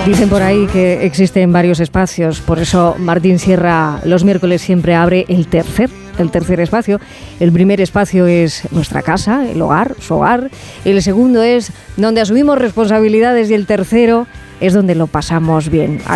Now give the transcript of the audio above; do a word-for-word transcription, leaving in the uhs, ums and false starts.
Dicen por ahí que existen varios espacios, por eso Martín Sierra los miércoles siempre abre el tercer, el tercer espacio. El primer espacio es nuestra casa, el hogar, su hogar. El segundo es donde asumimos responsabilidades y el tercero es donde lo pasamos bien.